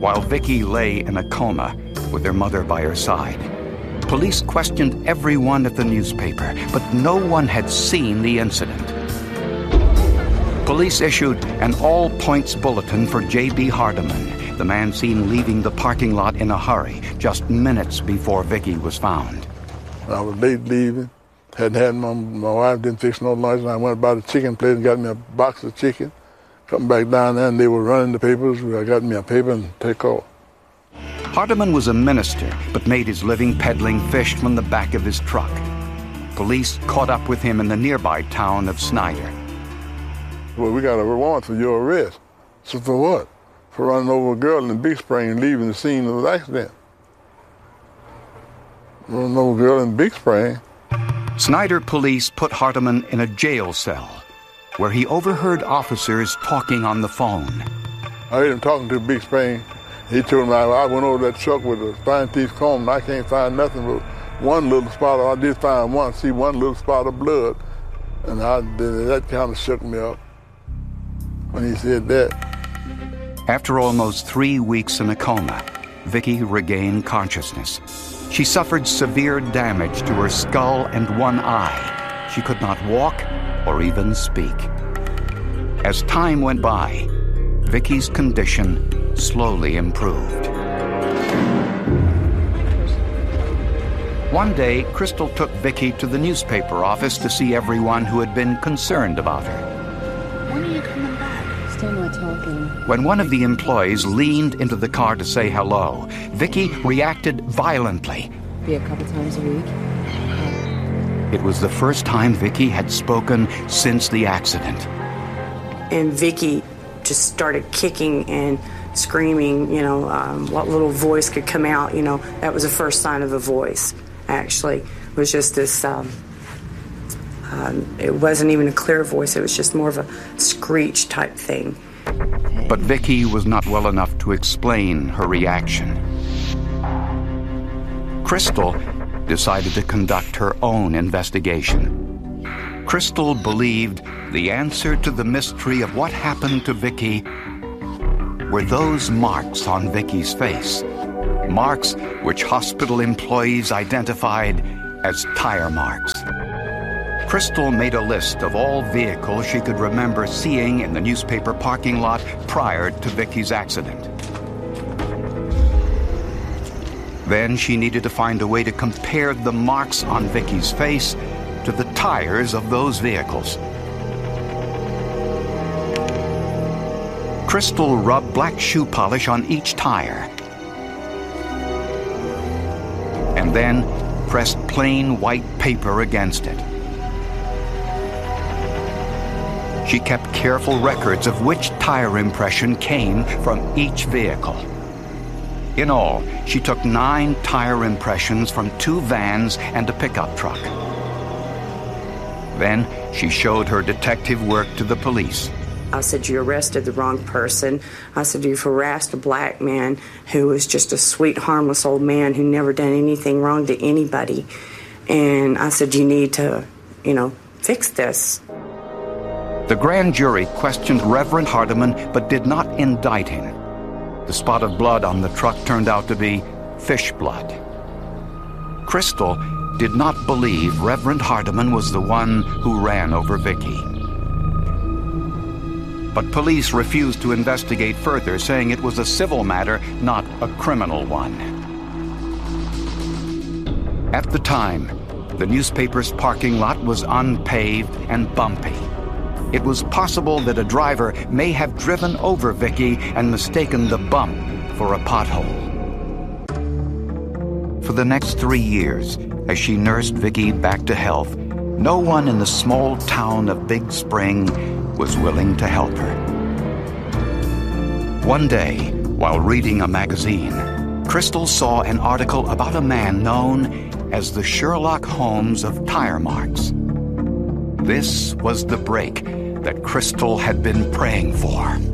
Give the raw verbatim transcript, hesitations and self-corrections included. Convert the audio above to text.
while Vicky lay in a coma with her mother by her side. Police questioned everyone at the newspaper, but no one had seen the incident. Police issued an all-points bulletin for J B Hardiman, the man seen leaving the parking lot in a hurry just minutes before Vicky was found. I was late leaving. Hadn't had my, my wife didn't fix no lunch, and I went by the chicken place and got me a box of chicken. Come back down there, and they were running the papers. I got me a paper and take off. Hardiman was a minister, but made his living peddling fish from the back of his truck. Police caught up with him in the nearby town of Snyder. Well, we got a warrant for your arrest. So for what? For running over a girl in Big Spring and leaving the scene of the accident. Running over a girl in Big Spring. Snyder police put Hardiman in a jail cell, where he overheard officers talking on the phone. I heard him talking to Big Spring. He told me, I, I went over that truck with a fine teeth comb, and I can't find nothing but one little spot. I did find one, see one little spot of blood. And I, that kind of shook me up when he said that. After almost three weeks in a coma, Vicky regained consciousness. She suffered severe damage to her skull and one eye. She could not walk or even speak. As time went by, Vicky's condition slowly improved. One day, Crystal took Vicky to the newspaper office to see everyone who had been concerned about her. When are you coming back? Still not talking. When one of the employees leaned into the car to say hello, Vicky reacted violently. Be a couple times a week. It was the first time Vicky had spoken since the accident. And Vicky just started kicking and screaming, you know, um, what little voice could come out, you know, that was the first sign of a voice, actually. It was just this, um, um, it wasn't even a clear voice, it was just more of a screech type thing. But Vicky was not well enough to explain her reaction. Crystal decided to conduct her own investigation. Crystal believed the answer to the mystery of what happened to Vicky were those marks on Vicky's face. Marks which hospital employees identified as tire marks. Crystal made a list of all vehicles she could remember seeing in the newspaper parking lot prior to Vicky's accident. Then she needed to find a way to compare the marks on Vicky's face to the tires of those vehicles. Crystal rubbed black shoe polish on each tire, and then pressed plain white paper against it. She kept careful records of which tire impression came from each vehicle. In all, she took nine tire impressions from two vans and a pickup truck. Then she showed her detective work to the police. I said, you arrested the wrong person. I said, you've harassed a black man who was just a sweet, harmless old man who never done anything wrong to anybody. And I said, you need to, you know, fix this. The grand jury questioned Reverend Hardiman but did not indict him. The spot of blood on the truck turned out to be fish blood. Crystal did not believe Reverend Hardiman was the one who ran over Vicky. But police refused to investigate further, saying it was a civil matter, not a criminal one. At the time, the newspaper's parking lot was unpaved and bumpy. It was possible that a driver may have driven over Vicky and mistaken the bump for a pothole. For the next three years, as she nursed Vicky back to health, no one in the small town of Big Spring was willing to help her. One day, while reading a magazine, Crystal saw an article about a man known as the Sherlock Holmes of tire marks. This was the break that Crystal had been praying for.